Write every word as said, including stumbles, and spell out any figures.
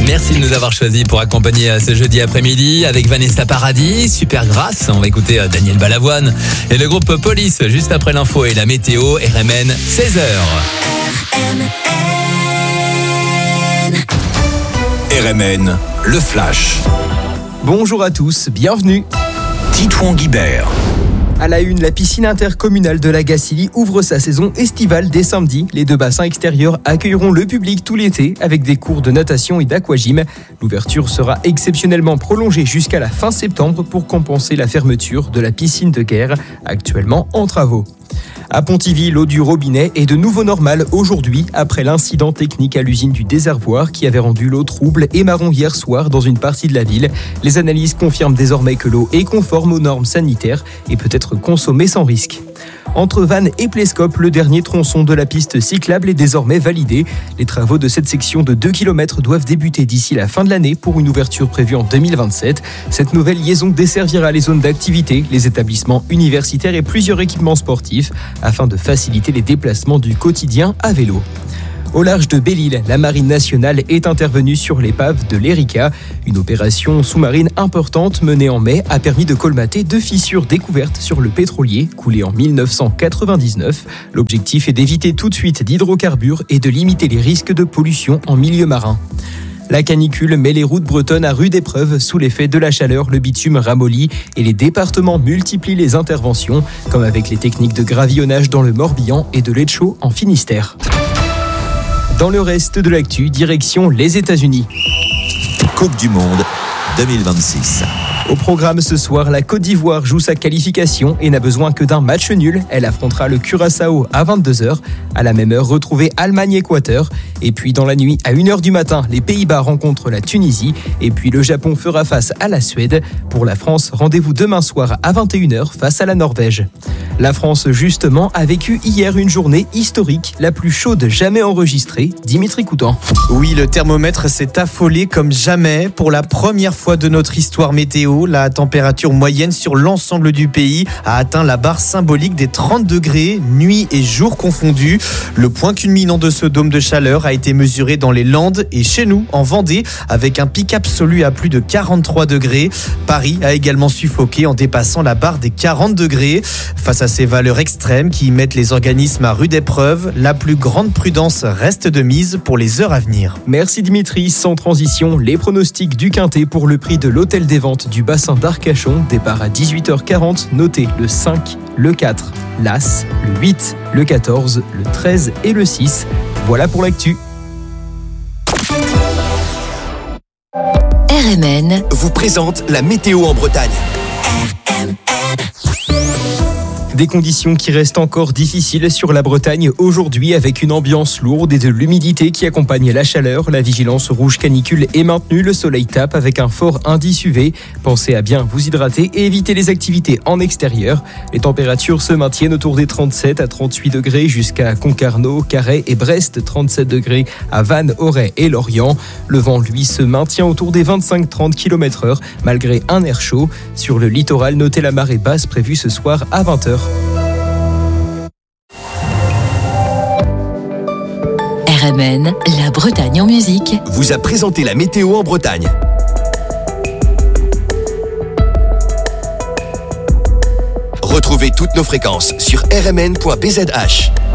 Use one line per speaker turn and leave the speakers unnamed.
Merci de nous avoir choisis pour accompagner ce jeudi après-midi avec Vanessa Paradis, Super Grâce. On va écouter Daniel Balavoine et le groupe Police juste après l'info et la météo. R M N, seize heures.
R M N, le flash.
Bonjour à tous, bienvenue.
Titouan Guibert.
À la une, la piscine intercommunale de la Gacilly ouvre sa saison estivale dès samedi. Les deux bassins extérieurs accueilleront le public tout l'été avec des cours de natation et d'aquagym. L'ouverture sera exceptionnellement prolongée jusqu'à la fin septembre pour compenser la fermeture de la piscine de guerre, actuellement en travaux. À Pontivy, l'eau du robinet est de nouveau normale aujourd'hui après l'incident technique à l'usine du Déservoir qui avait rendu l'eau trouble et marron hier soir dans une partie de la ville. Les analyses confirment désormais que l'eau est conforme aux normes sanitaires et peut être consommée sans risque. Entre Vannes et Plescope, le dernier tronçon de la piste cyclable est désormais validé. Les travaux de cette section de deux kilomètres doivent débuter d'ici la fin de l'année pour une ouverture prévue en deux mille vingt-sept. Cette nouvelle liaison desservira les zones d'activité, les établissements universitaires et plusieurs équipements sportifs afin de faciliter les déplacements du quotidien à vélo. Au large de Belle-Île, la Marine nationale est intervenue sur l'épave de l'Erika. Une opération sous-marine importante menée en mai a permis de colmater deux fissures découvertes sur le pétrolier coulé en dix-neuf cent quatre-vingt-dix-neuf. L'objectif est d'éviter toute fuite d'hydrocarbures et de limiter les risques de pollution en milieu marin. La canicule met les routes bretonnes à rude épreuve. Sous l'effet de la chaleur, le bitume ramollit et les départements multiplient les interventions, comme avec les techniques de gravillonnage dans le Morbihan et de l'Etchaud en Finistère. Dans le reste de l'actu, direction les États-Unis.
Coupe du Monde deux mille vingt-six.
Au programme ce soir, la Côte d'Ivoire joue sa qualification et n'a besoin que d'un match nul. Elle affrontera le Curaçao à vingt-deux heures. À la même heure, retrouvez Allemagne-Équateur. Et puis dans la nuit, à une heure du matin, les Pays-Bas rencontrent la Tunisie. Et puis le Japon fera face à la Suède. Pour la France, rendez-vous demain soir à vingt et une heures face à la Norvège. La France, justement, a vécu hier une journée historique, la plus chaude jamais enregistrée. Dimitri Coutan.
Oui, le thermomètre s'est affolé comme jamais. Pour la première fois de notre histoire météo, la température moyenne sur l'ensemble du pays a atteint la barre symbolique des trente degrés, nuit et jour confondus. Le point culminant de ce dôme de chaleur a été mesuré dans les Landes et chez nous, en Vendée, avec un pic absolu à plus de quarante-trois degrés. Paris a également suffoqué en dépassant la barre des quarante degrés. Face à ces valeurs extrêmes qui mettent les organismes à rude épreuve, la plus grande prudence reste de mise pour les heures à venir.
Merci Dimitri. Sans transition, les pronostics du Quintet pour le prix de l'hôtel des ventes du bassin d'Arcachon. Départ à dix-huit heures quarante. Notez le cinq, le quatre, l'As, le huit, le quatorze, le treize et le six. Voilà pour l'actu.
R M N
vous présente la météo en Bretagne.
R M N.
Des conditions qui restent encore difficiles sur la Bretagne aujourd'hui avec une ambiance lourde et de l'humidité qui accompagne la chaleur. La vigilance rouge canicule est maintenue. Le soleil tape avec un fort indice U V. Pensez à bien vous hydrater et éviter les activités en extérieur. Les températures se maintiennent autour des trente-sept à trente-huit degrés jusqu'à Concarneau, Carhaix et Brest. trente-sept degrés à Vannes, Auray et Lorient. Le vent, lui, se maintient autour des vingt-cinq à trente kilomètres heure malgré un air chaud. Sur le littoral, notez la marée basse prévue ce soir à vingt heures.
R M N, la Bretagne en musique,
vous a présenté la météo en Bretagne. Retrouvez toutes nos fréquences sur r m n point b z h.